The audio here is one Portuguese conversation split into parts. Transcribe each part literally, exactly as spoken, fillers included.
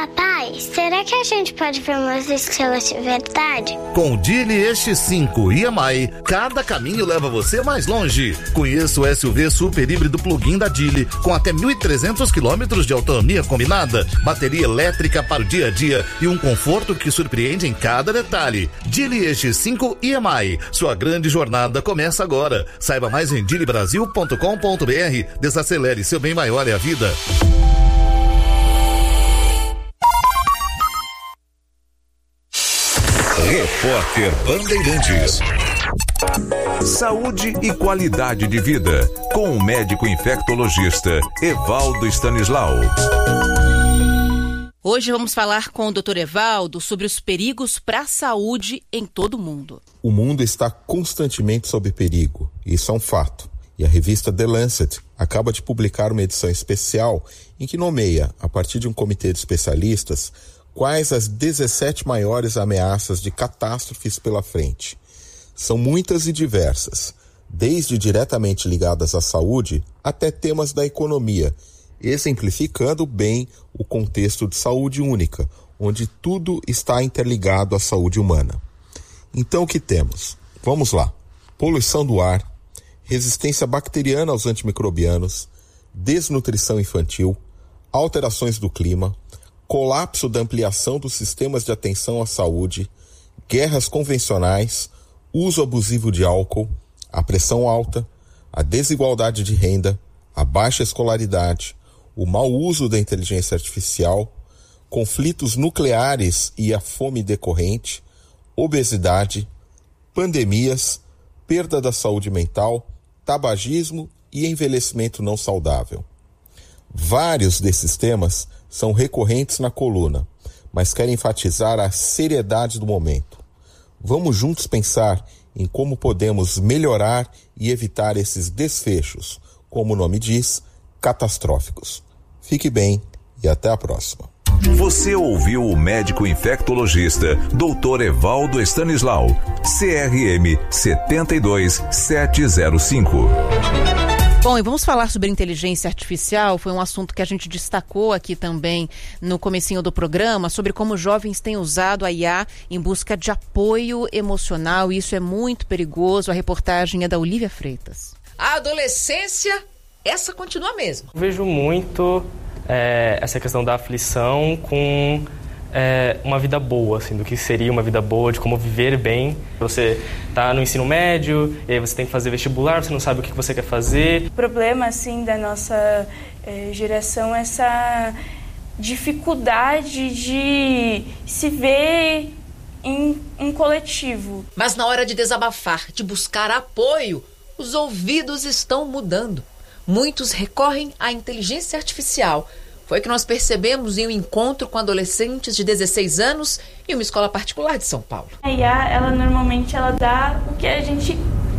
Papai, será que a gente pode ver umas estrelas de verdade? Com o Dili X cinco e M I, cada caminho leva você mais longe. Conheça o S U V super híbrido plug-in da Dili, com até mil e trezentos quilômetros de autonomia combinada, bateria elétrica para o dia a dia e um conforto que surpreende em cada detalhe. Dili X cinco e M I, sua grande jornada começa agora. Saiba mais em dili brasil ponto com ponto b r. Desacelere, seu bem maior é a vida. Repórter Bandeirantes. Saúde e qualidade de vida, com o médico infectologista Evaldo Stanislau. Hoje vamos falar com o doutor Evaldo sobre os perigos para a saúde em todo o mundo. O mundo está constantemente sob perigo, isso é um fato. E a revista The Lancet acaba de publicar uma edição especial em que nomeia, a partir de um comitê de especialistas, quais as dezessete maiores ameaças de catástrofes pela frente. São muitas e diversas, desde diretamente ligadas à saúde até temas da economia, exemplificando bem o contexto de saúde única, onde tudo está interligado à saúde humana. Então o que temos? Vamos lá. Poluição do ar, resistência bacteriana aos antimicrobianos, desnutrição infantil, alterações do clima, colapso da ampliação dos sistemas de atenção à saúde, guerras convencionais, uso abusivo de álcool, a pressão alta, a desigualdade de renda, a baixa escolaridade, o mau uso da inteligência artificial, conflitos nucleares e a fome decorrente, obesidade, pandemias, perda da saúde mental, tabagismo e envelhecimento não saudável. Vários desses temas são recorrentes na coluna, mas quero enfatizar a seriedade do momento. Vamos juntos pensar em como podemos melhorar e evitar esses desfechos, como o nome diz, catastróficos. Fique bem e até a próxima. Você ouviu o médico infectologista doutor Evaldo Stanislau, C R M sete dois sete zero cinco. Bom, e vamos falar sobre inteligência artificial. Foi um assunto que a gente destacou aqui também no comecinho do programa, sobre como jovens têm usado a I A em busca de apoio emocional. E isso é muito perigoso. A reportagem é da Olivia Freitas. A adolescência, essa continua mesmo. Eu vejo muito é, essa questão da aflição com é, uma vida boa, assim, do que seria uma vida boa, de como viver bem. Você está no ensino médio, e aí você tem que fazer vestibular, você não sabe o que você quer fazer. O problema, assim, da nossa é, geração é essa dificuldade de se ver em um coletivo. Mas na hora de desabafar, de buscar apoio, os ouvidos estão mudando. Muitos recorrem à inteligência artificial. Foi o que nós percebemos em um encontro com adolescentes de dezesseis anos em uma escola particular de São Paulo. A I A, ela normalmente ela dá o que a gente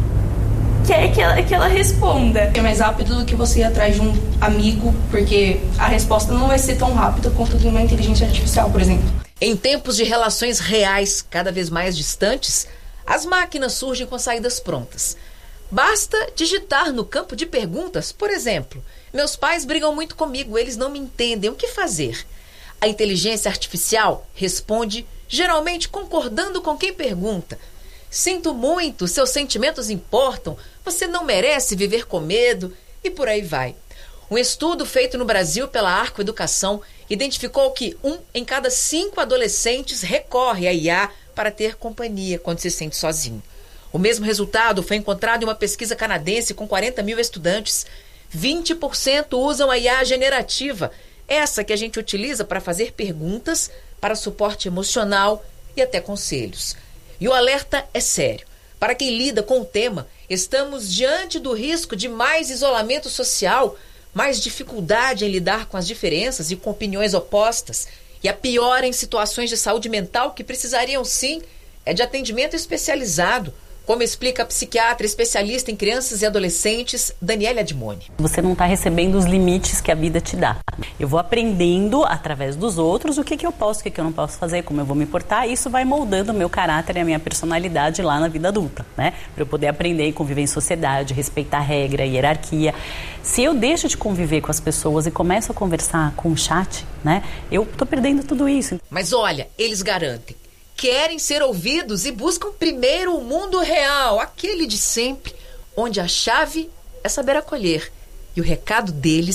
quer que ela, que ela responda. É mais rápido do que você ir atrás de um amigo, porque a resposta não vai ser tão rápida quanto de uma inteligência artificial, por exemplo. Em tempos de relações reais cada vez mais distantes, as máquinas surgem com saídas prontas. Basta digitar no campo de perguntas, por exemplo, meus pais brigam muito comigo, eles não me entendem, o que fazer? A inteligência artificial responde, geralmente concordando com quem pergunta. Sinto muito, seus sentimentos importam, você não merece viver com medo, e por aí vai. Um estudo feito no Brasil pela Arco Educação identificou que um em cada cinco adolescentes recorre à I A para ter companhia quando se sente sozinho. O mesmo resultado foi encontrado em uma pesquisa canadense com quarenta mil estudantes. vinte por cento usam a I A generativa, essa que a gente utiliza para fazer perguntas, para suporte emocional e até conselhos. E o alerta é sério. Para quem lida com o tema, estamos diante do risco de mais isolamento social, mais dificuldade em lidar com as diferenças e com opiniões opostas, e a pior em situações de saúde mental que precisariam sim é de atendimento especializado, como explica a psiquiatra especialista em crianças e adolescentes, Daniela Admoni. Você não está recebendo os limites que a vida te dá. Eu vou aprendendo através dos outros o que, que eu posso, o que, que eu não posso fazer, como eu vou me portar, e isso vai moldando o meu caráter e a minha personalidade lá na vida adulta, né? Para eu poder aprender e conviver em sociedade, respeitar regra, hierarquia. Se eu deixo de conviver com as pessoas e começo a conversar com o chat, né? Eu estou perdendo tudo isso. Mas olha, eles garantem. Querem ser ouvidos e buscam primeiro o mundo real, aquele de sempre, onde a chave é saber acolher. E o recado deles